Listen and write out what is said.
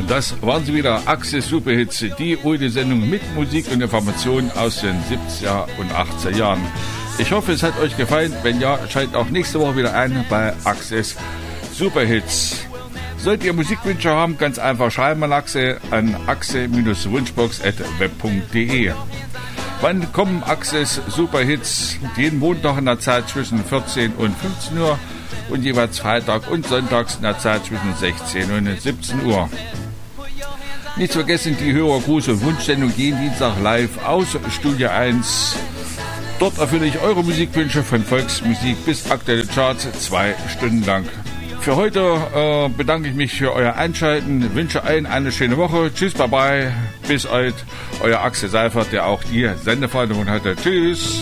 Das waren sie wieder, Axis Superhits, die Sendung mit Musik und Informationen aus den 70er und 80er Jahren. Ich hoffe, es hat euch gefallen. Wenn ja, schaltet auch nächste Woche wieder ein bei Axis Superhits. Solltet ihr Musikwünsche haben, ganz einfach schreiben an axe-wunschbox@web.de. Wann kommen Axis Superhits? Jeden Montag in der Zeit zwischen 14 und 15 Uhr und jeweils Freitag und Sonntags in der Zeit zwischen 16 und 17 Uhr. Nicht vergessen, die Hörergruß- und Wunschsendung jeden Dienstag live aus Studio 1. Dort erfülle ich eure Musikwünsche von Volksmusik bis aktuelle Charts 2 Stunden lang. Für heute bedanke ich mich für euer Einschalten, wünsche allen eine schöne Woche. Tschüss, bye bye, bis bald. Euer Axel Seifert, der auch die Sendeverantwortung hatte. Tschüss.